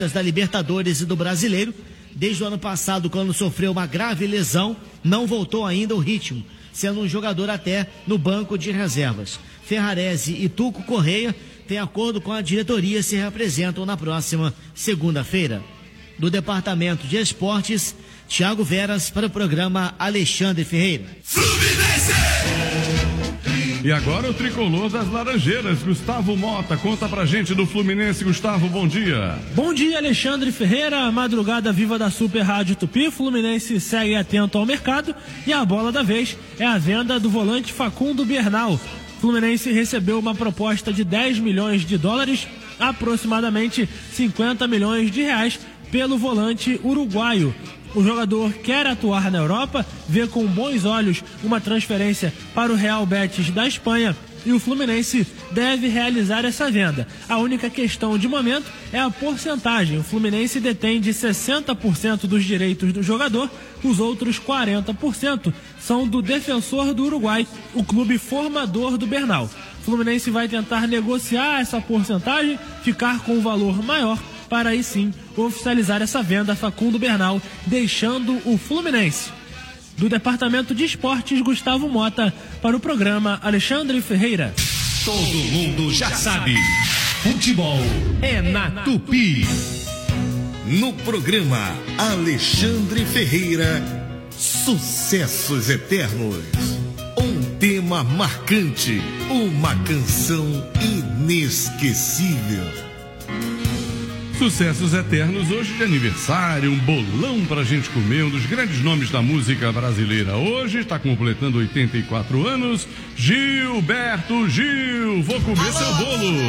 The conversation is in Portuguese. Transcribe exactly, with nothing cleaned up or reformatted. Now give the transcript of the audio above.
da Libertadores e do Brasileiro. Desde o ano passado, quando sofreu uma grave lesão, não voltou ainda ao ritmo, sendo um jogador até no banco de reservas. Ferrarese e Tuco Correia, têm acordo com a diretoria, se reapresentam na próxima segunda-feira. Do Departamento de Esportes, Thiago Veras para o programa Alexandre Ferreira. Fluminense! E agora o tricolor das Laranjeiras, Gustavo Mota, conta pra gente do Fluminense. Gustavo, bom dia. Bom dia, Alexandre Ferreira. Madrugada viva da Super Rádio Tupi. Fluminense segue atento ao mercado e a bola da vez é a venda do volante Facundo Bernal. Fluminense recebeu uma proposta de dez milhões de dólares, aproximadamente cinquenta milhões de reais, pelo volante uruguaio. O jogador quer atuar na Europa, vê com bons olhos uma transferência para o Real Betis da Espanha e o Fluminense deve realizar essa venda. A única questão de momento é a porcentagem. O Fluminense detém de sessenta por cento dos direitos do jogador, os outros quarenta por cento são do Defensor do Uruguai, o clube formador do Bernal. O Fluminense vai tentar negociar essa porcentagem, ficar com um valor maior, para aí sim oficializar essa venda a Facundo Bernal, deixando o Fluminense. Do Departamento de Esportes, Gustavo Mota, para o programa Alexandre Ferreira. Todo mundo já sabe, futebol é na Tupi. No programa Alexandre Ferreira, sucessos eternos. Um tema marcante, uma canção inesquecível. Sucessos eternos, hoje de aniversário, um bolão pra gente comer, um dos grandes nomes da música brasileira. Hoje está completando oitenta e quatro anos, Gilberto Gil. Vou comer Alô. Seu bolo.